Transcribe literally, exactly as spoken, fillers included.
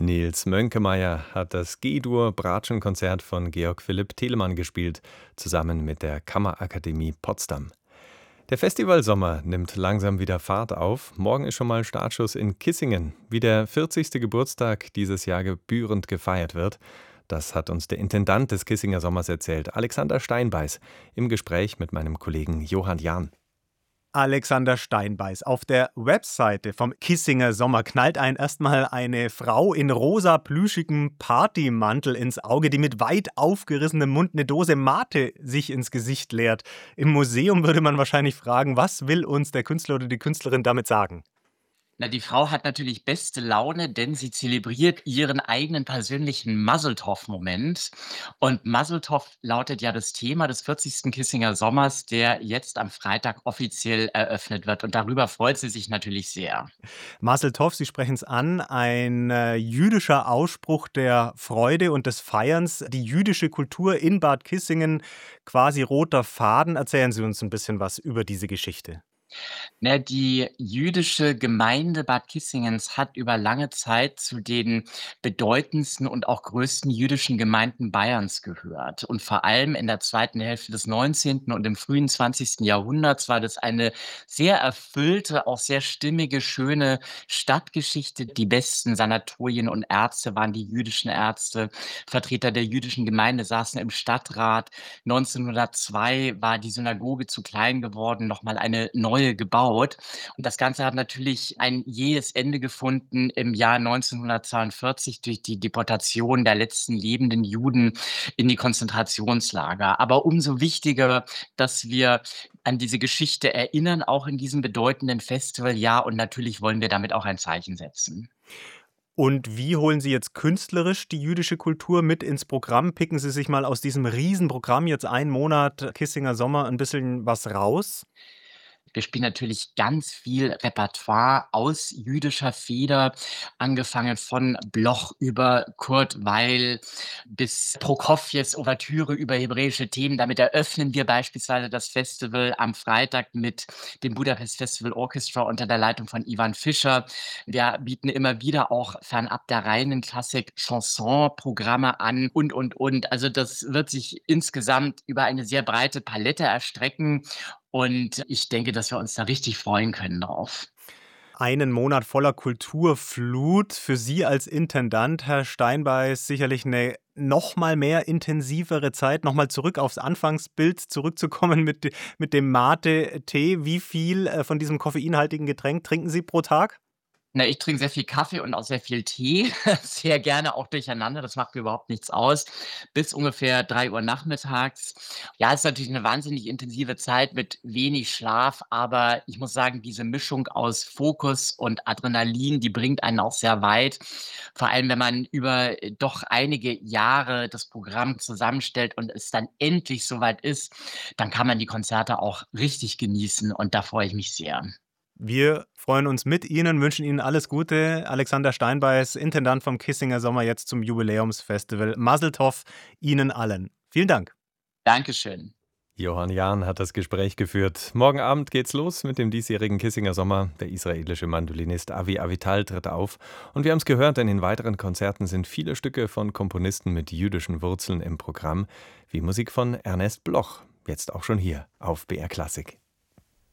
Nils Mönkemeyer hat das G-Dur-Bratschenkonzert von Georg Philipp Telemann gespielt, zusammen mit der Kammerakademie Potsdam. Der Festivalsommer nimmt langsam wieder Fahrt auf. Morgen ist schon mal Startschuss in Kissingen, wie der vierzigste Geburtstag dieses Jahr gebührend gefeiert wird. Das hat uns der Intendant des Kissinger Sommers erzählt, Alexander Steinbeiß, im Gespräch mit meinem Kollegen Johann Jahn. Alexander Steinbeiß. Auf der Webseite vom Kissinger Sommer knallt einen erstmal eine Frau in rosa plüschigem Partymantel ins Auge, die mit weit aufgerissenem Mund eine Dose Mate sich ins Gesicht leert. Im Museum würde man wahrscheinlich fragen, was will uns der Künstler oder die Künstlerin damit sagen? Na, die Frau hat natürlich beste Laune, denn sie zelebriert ihren eigenen persönlichen Maseltoff-Moment. Und Maseltoff lautet ja das Thema des vierzigsten Kissinger Sommers, der jetzt am Freitag offiziell eröffnet wird. Und darüber freut sie sich natürlich sehr. Marcel Toff, Sie sprechen es an, ein äh, jüdischer Ausspruch der Freude und des Feierns, die jüdische Kultur in Bad Kissingen, quasi roter Faden. Erzählen Sie uns ein bisschen was über diese Geschichte. Na, die jüdische Gemeinde Bad Kissingens hat über lange Zeit zu den bedeutendsten und auch größten jüdischen Gemeinden Bayerns gehört. Und vor allem in der zweiten Hälfte des neunzehnten und im frühen zwanzigsten Jahrhunderts war das eine sehr erfüllte, auch sehr stimmige, schöne Stadtgeschichte. Die besten Sanatorien und Ärzte waren die jüdischen Ärzte. Vertreter der jüdischen Gemeinde saßen im Stadtrat. neunzehnhundertzwei war die Synagoge zu klein geworden, nochmal eine neue gebaut. Und das Ganze hat natürlich ein jähes Ende gefunden im Jahr neunzehnhundertzweiundvierzig durch die Deportation der letzten lebenden Juden in die Konzentrationslager. Aber umso wichtiger, dass wir an diese Geschichte erinnern, auch in diesem bedeutenden Festivaljahr. Und natürlich wollen wir damit auch ein Zeichen setzen. Und wie holen Sie jetzt künstlerisch die jüdische Kultur mit ins Programm? Picken Sie sich mal aus diesem Riesenprogramm jetzt einen Monat Kissinger Sommer ein bisschen was raus? Wir spielen natürlich ganz viel Repertoire aus jüdischer Feder, angefangen von Bloch über Kurt Weill bis Prokofjews Ouvertüre über hebräische Themen. Damit eröffnen wir beispielsweise das Festival am Freitag mit dem Budapest Festival Orchestra unter der Leitung von Ivan Fischer. Wir bieten immer wieder auch fernab der reinen Klassik Chanson-Programme an und, und, und. Also das wird sich insgesamt über eine sehr breite Palette erstrecken. Und ich denke, dass wir uns da richtig freuen können drauf. Einen Monat voller Kulturflut. Für Sie als Intendant, Herr Steinbeiß, sicherlich eine noch mal mehr intensivere Zeit, noch mal zurück aufs Anfangsbild zurückzukommen mit, mit dem Mate-Tee. Wie viel äh, von diesem koffeinhaltigen Getränk trinken Sie pro Tag? Na, ich trinke sehr viel Kaffee und auch sehr viel Tee, sehr gerne auch durcheinander, das macht mir überhaupt nichts aus, bis ungefähr drei Uhr nachmittags. Ja, es ist natürlich eine wahnsinnig intensive Zeit mit wenig Schlaf, aber ich muss sagen, diese Mischung aus Fokus und Adrenalin, die bringt einen auch sehr weit. Vor allem, wenn man über, äh, doch einige Jahre das Programm zusammenstellt und es dann endlich soweit ist, dann kann man die Konzerte auch richtig genießen und da freue ich mich sehr. Wir freuen uns mit Ihnen, wünschen Ihnen alles Gute. Alexander Steinbeiß, Intendant vom Kissinger Sommer, jetzt zum Jubiläumsfestival. Mazel Tov Ihnen allen. Vielen Dank. Dankeschön. Johann Jahn hat das Gespräch geführt. Morgen Abend geht's los mit dem diesjährigen Kissinger Sommer. Der israelische Mandolinist Avi Avital tritt auf. Und wir haben es gehört, in den weiteren Konzerten sind viele Stücke von Komponisten mit jüdischen Wurzeln im Programm, wie Musik von Ernest Bloch. Jetzt auch schon hier auf B R Klassik.